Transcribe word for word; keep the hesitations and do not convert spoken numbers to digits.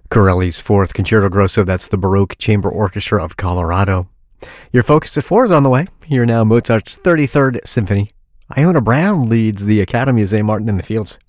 Corelli's Fourth Concerto Grosso, that's the Baroque Chamber Orchestra of Colorado. Your Focus at Four is on the way. Here now, Mozart's thirty-third Symphony. Iona Brown leads the Academy of Saint Martin in the Fields.